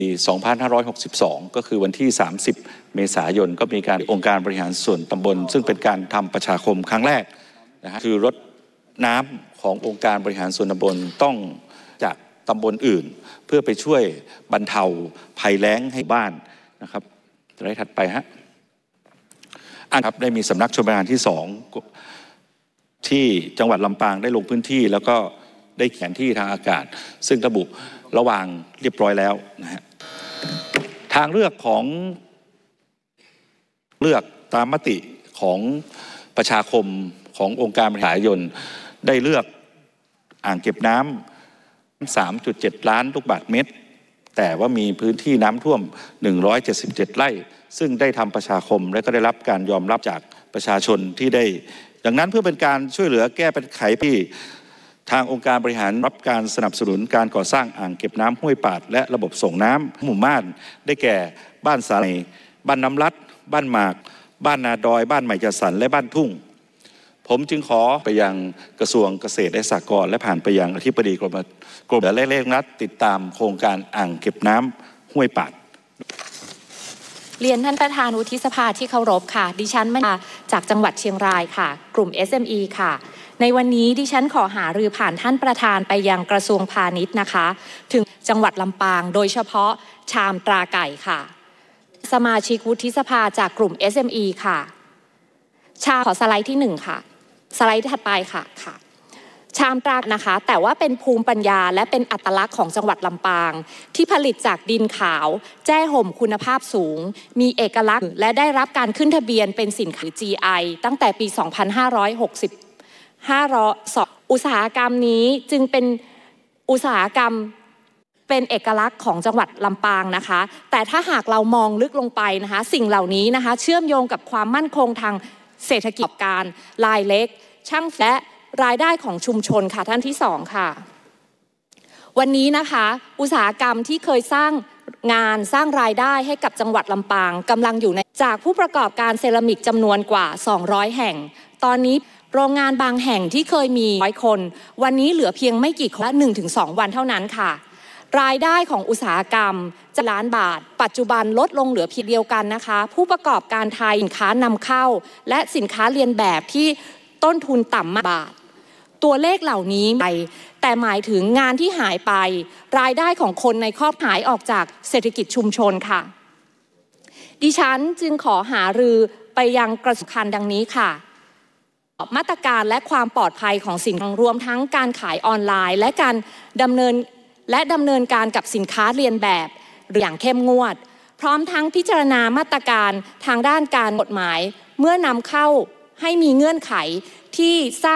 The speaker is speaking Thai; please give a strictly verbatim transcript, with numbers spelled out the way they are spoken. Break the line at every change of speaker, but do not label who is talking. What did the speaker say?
ปี สองพันห้าร้อยหกสิบสอง ก็คือวันที่ สามสิบ เมษายนก็มีการองค์การบริหารส่วนตำบลซึ่งเป็นการทำประชาคมครั้งแรกนะฮะคือรถน้ำขององค์การบริหารส่วนตำบลต้องจากตำบลอื่นเพื่อไปช่วยบรรเทาภัยแล้งให้บ้านนะครับสไลด์ถัดไปฮะอันครับได้มีสำนักชลประทานที่สองที่จังหวัดลำปางได้ลงพื้นที่แล้วก็ได้แผนที่ทางอากาศซึ่งระบุระหว่างเรียบร้อยแล้วนะฮะทางเลือกของเลือกตามมติของประชาคมขององค์การบริหารส่วนได้เลือกอ่างเก็บน้ำ สามจุดเจ็ด ล้านลูกบาศก์เมตรแต่ว่ามีพื้นที่น้ำท่วมหนึ่งร้อยเจ็ดสิบเจ็ดไร่ซึ่งได้ทำประชาคมและก็ได้รับการยอมรับจากประชาชนที่ได้ดังนั้นเพื่อเป็นการช่วยเหลือแก้ปัญหาที่ทางองค์การบริหารรับการสนับสนุนการก่อสร้างอ่างเก็บน้ำห้วยปาดและระบบส่งน้ำหมู่บ้านได้แก่บ้านสาลีบ้านน้ำลัดบ้านหมากบ้านนาดอยบ้านใหม่จัดสรรและบ้านทุ่งผมจึงขอไปยังกระทรวงเกษตรและสหกรณ์และผ่านไปยังอธิบดีกรมกรมและเร่งรัดติดตามโครงการอ่างเก็บน้ำห้วยปาด
เรียนท่านประธานวุฒิสภาที่เคารพค่ะดิฉันมาจากจังหวัดเชียงรายค่ะกลุ่ม เอส เอ็ม อี ค่ะในวันนี้ดิฉันขอหารือผ่านท่านประธานไปยังกระทรวงพาณิชย์นะคะถึงจังหวัดลำปางโดยเฉพาะชามตราไก่ค่ะสมาชิกวุฒิสภาจากกลุ่ม เอส เอ็ม อี ค่ะชามขอสไลด์ที่หนึ่งค่ะสไลด์ถัดไปค่ะค่ะชามตรานะคะแต่ว่าเป็นภูมิปัญญาและเป็นอัตลักษณ์ของจังหวัดลำปางที่ผลิตจากดินขาวแจ้ห่มคุณภาพสูงมีเอกลักษณ์และได้รับการขึ้นทะเบียนเป็นสินค้า จี ไอ ตั้งแต่ปี สองพันห้าร้อยหกสิบ ห้าร้อยสองอุตสาหกรรมนี้จึงเป็นอุตสาหกรรมเป็นเอกลักษณ์ของจังหวัดลำปางนะคะแต่ถ้าหากเรามองลึกลงไปนะคะสิ่งเหล่านี้นะคะเชื่อมโยงกับความมั่นคงทางเศรษฐกิจการรายเล็กช่างและรายได้ของชุมชนค่ะท่านที่สองค่ะวันนี้นะคะอุตสาหกรรมที่เคยสร้างงานสร้างรายได้ให้กับจังหวัดลำปางกำลังอยู่ในจากผู้ประกอบการเซรามิกจำนวนกว่าสองร้อยแห่งตอนนี้โรงงานบางแห่งที่เคยมีร้อยคนวันนี้เหลือเพียงไม่กี่คนละ หนึ่งถึงสอง วันเท่านั้นค่ะรายได้ของอุตสาหกรรมจะล้านบาทปัจจุบันลดลงเหลือเพียงเดียวกันนะคะผู้ประกอบการไทยสินค้านำเข้าและสินค้าเรียนแบบที่ต้นทุนต่ำมากบาทตัวเลขเหล่านี้ไปแต่หมายถึงงานที่หายไปรายได้ของคนในครอบครัวหายออกจากเศรษฐกิจชุมชนค่ะดิฉันจึงขอหารือไปยังกระทรวงการดังนี้ค่ะมาตรการและความปลอดภัยของสินค้ารวมทั้งการขายออนไลน์และการดำเนินและดำเนินการกับสินค้าเรียนแบบอย่างเข้มงวดพร้อมทั้งพิจารณามาตรการทางด้านการกฎหมายเมื่อนำเข้าให้มีเงื่อนไขที่สร้าง